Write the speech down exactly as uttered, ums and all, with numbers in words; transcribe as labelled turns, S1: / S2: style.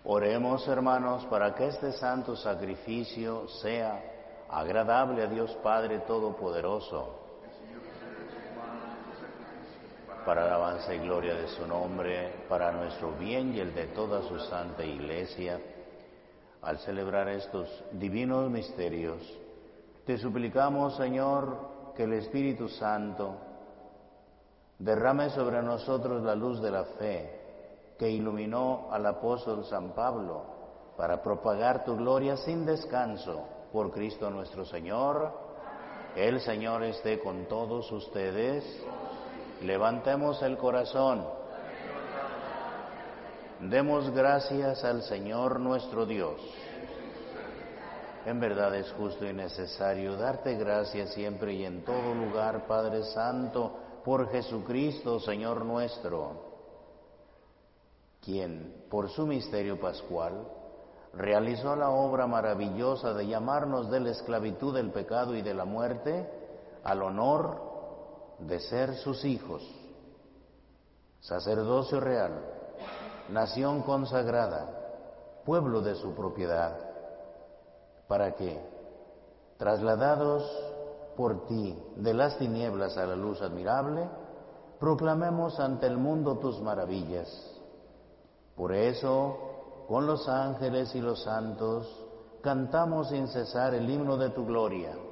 S1: Oremos, hermanos, para que este santo sacrificio sea agradable a Dios Padre Todopoderoso, para alabanza y gloria de su nombre, para nuestro bien y el de toda su santa Iglesia. Al celebrar estos divinos misterios, te suplicamos, Señor, que el Espíritu Santo derrame sobre nosotros la luz de la fe que iluminó al apóstol San Pablo para propagar tu gloria sin descanso por Cristo nuestro Señor. El Señor esté con todos ustedes. Levantemos el corazón. Demos gracias al Señor nuestro Dios. En verdad es justo y necesario darte gracias siempre y en todo lugar, Padre Santo, por Jesucristo, Señor nuestro, quien, por su misterio pascual, realizó la obra maravillosa de llamarnos de la esclavitud del pecado y de la muerte al honor de ser sus hijos, sacerdocio real, nación consagrada, pueblo de su propiedad, para que, trasladados por ti de las tinieblas a la luz admirable, proclamemos ante el mundo tus maravillas. Por eso, con los ángeles y los santos, cantamos sin cesar el himno de tu gloria.